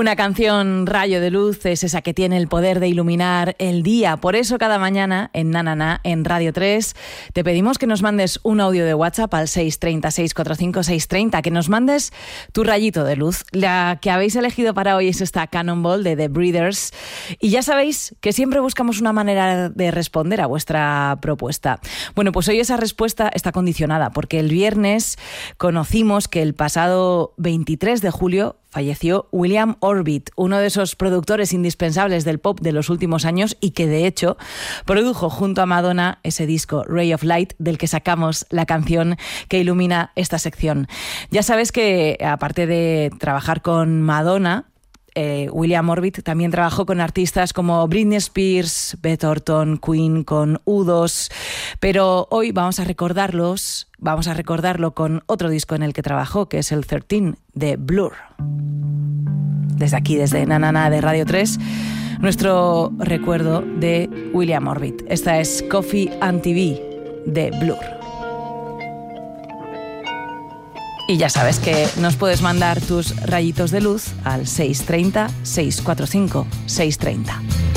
Una canción rayo de luz es esa que tiene el poder de iluminar el día. Por eso cada mañana en Na, en Radio 3, te pedimos que nos mandes un audio de WhatsApp al 630-645-630, que nos mandes tu rayito de luz. La que habéis elegido para hoy es esta Cannonball de The Breeders. Y ya sabéis que siempre buscamos una manera de responder a vuestra propuesta. Bueno, pues hoy esa respuesta está condicionada porque el viernes conocimos que el pasado 23 de julio falleció William Orbit, uno de esos productores indispensables del pop de los últimos años y que de hecho produjo junto a Madonna ese disco Ray of Light del que sacamos la canción que ilumina esta sección. Ya sabes que aparte de trabajar con Madonna, William Orbit también trabajó con artistas como Britney Spears, Beth Orton, Queen, con U2, pero hoy vamos a recordarlo con otro disco en el que trabajó, que es el 13 de Blur. Desde aquí, desde Na de Radio 3, nuestro recuerdo de William Orbit. Esta es Coffee and TV de Blur. Y ya sabes que nos puedes mandar tus rayitos de luz al 630-645-630.